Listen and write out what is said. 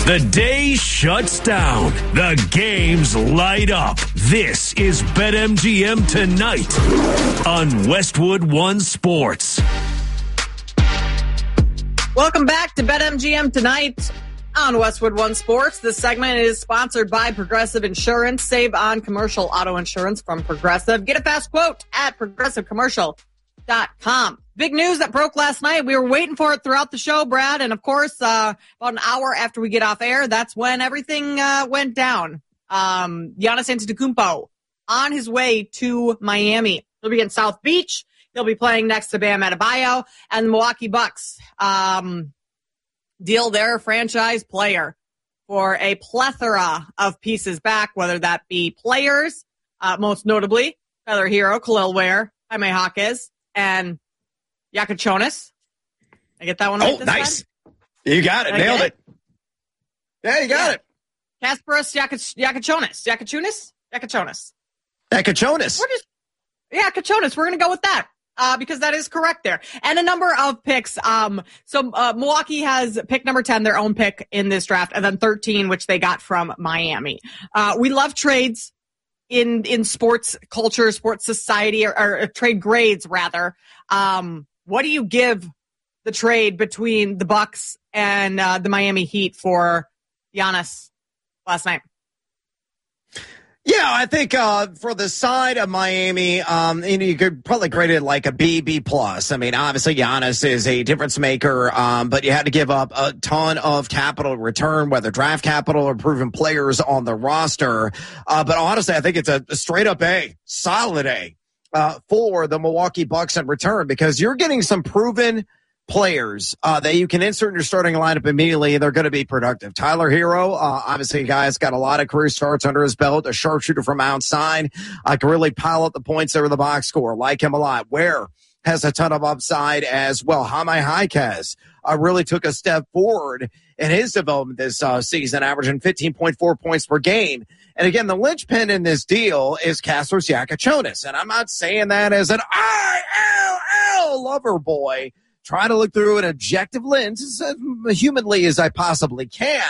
The day shuts down. The games light up. This is BetMGM Tonight on Westwood One Sports. Welcome back to BetMGM Tonight on Westwood One Sports. This segment is sponsored by Progressive Insurance. Save on commercial auto insurance from Progressive. Get a fast quote at progressivecommercial.com. Big news that broke last night. We were waiting for it throughout the show, Brad. And, of course, about an hour after we get off air, that's when everything went down. Giannis Antetokounmpo on his way to Miami. He'll be in South Beach. He'll be playing next to Bam Adebayo. And the Milwaukee Bucks deal their franchise player for a plethora of pieces back, whether that be players, most notably Tyler Hero, Khalil Ware, Jaime Jaquez, and Yakachonis. I get that one right? Oh, nice. Time? You got it. Nailed it. Yeah, you got it. Kasparas Yakachonis. Yakachonis. Yakachonis. We're going to go with that because that is correct there. And a number of picks. So Milwaukee has pick number 10, their own pick in this draft, and then 13, which they got from Miami. We love trades in sports culture, sports society, or trade grades, rather. What do you give the trade between the Bucks and the Miami Heat for Giannis last night? Yeah, I think for the side of Miami, you could probably grade it like a B plus. I mean, obviously Giannis is a difference maker, but you had to give up a ton of capital return, whether draft capital or proven players on the roster. But honestly, I think it's a straight up A, solid A. For the Milwaukee Bucks in return, because you're getting some proven players that you can insert in your starting lineup immediately, and they're going to be productive. Tyler Hero, obviously a guy that's got a lot of career starts under his belt, a sharpshooter from outside, can really pile up the points over the box score. Like him a lot. Ware has a ton of upside as well. Jaime Jaquez really took a step forward in his development this season, averaging 15.4 points per game. And again, the linchpin in this deal is Kasparas Yakachonis. And I'm not saying that as an ILL lover boy, trying to look through an objective lens as humanly as I possibly can.